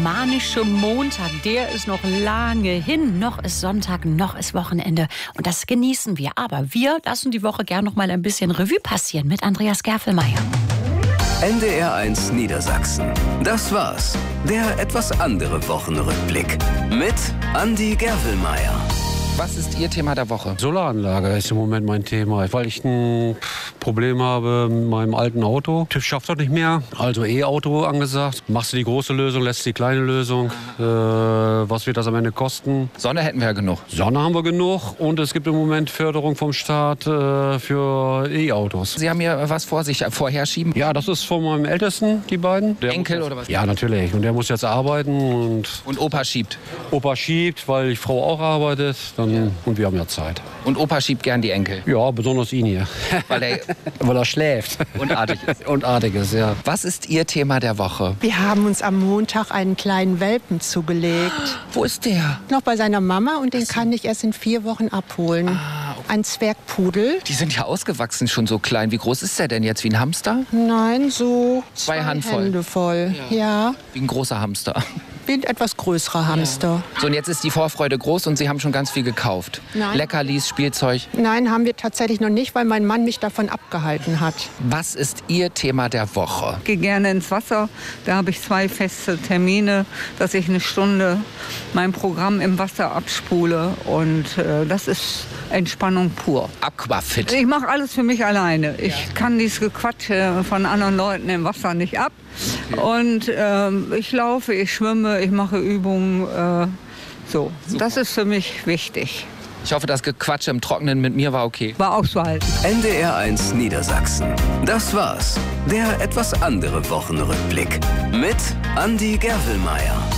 romantische Montag, der ist noch lange hin. Noch ist Sonntag, noch ist Wochenende. Und das genießen wir. Aber wir lassen die Woche gern noch mal ein bisschen Revue passieren mit Andreas Gerfelmeier. NDR1 Niedersachsen. Das war's. Der etwas andere Wochenrückblick. Mit Andi Gerfelmeier. Was ist Ihr Thema der Woche? Solaranlage ist im Moment mein Thema, weil ich ein Problem habe mit meinem alten Auto. TÜV schafft das nicht mehr, also E-Auto angesagt. Machst du die große Lösung, lässt die kleine Lösung. Was wird das am Ende kosten? Sonne hätten wir ja genug. Sonne haben wir genug und es gibt im Moment Förderung vom Staat für E-Autos. Sie haben hier was vor sich vorherschieben? Ja, das ist von meinem Ältesten, die beiden. Der Enkel oder was? Ja, natürlich. Und der muss jetzt arbeiten. Und Opa schiebt? Opa schiebt, weil die Frau auch arbeitet. Und wir haben ja Zeit. Und Opa schiebt gern die Enkel? Ja, besonders ihn hier. Weil er schläft. Und artig ist. Und artig ist, ja. Was ist Ihr Thema der Woche? Wir haben uns am Montag einen kleinen Welpen zugelegt. Wo ist der? Noch bei seiner Mama und den kann ich erst in 4 Wochen abholen. Okay. Ein Zwergpudel. Die sind ja ausgewachsen, schon so klein. Wie groß ist der denn jetzt? Wie ein Hamster? Nein, so 2 Handvoll. Hände voll. Ja. Wie ein großer Hamster. Wie ein etwas größerer Hamster. So, und jetzt ist die Vorfreude groß und Sie haben schon ganz viel gekauft. Nein. Leckerlis, Spielzeug. Nein, haben wir tatsächlich noch nicht, weil mein Mann mich davon abgehalten hat. Was ist Ihr Thema der Woche? Ich gehe gerne ins Wasser. Da habe ich 2 feste Termine, dass ich 1 Stunde mein Programm im Wasser abspule. Und das ist Entspannung pur. Aquafit. Ich mache alles für mich alleine. Ich kann dieses Gequatsche von anderen Leuten im Wasser nicht ab. Okay. Und ich laufe, ich schwimme, ich mache Übungen. So, super. Das ist für mich wichtig. Ich hoffe, das Gequatsche im Trockenen mit mir war okay. War auszuhalten. NDR1 Niedersachsen. Das war's. Der etwas andere Wochenrückblick. Mit Andi Gerfelmeier.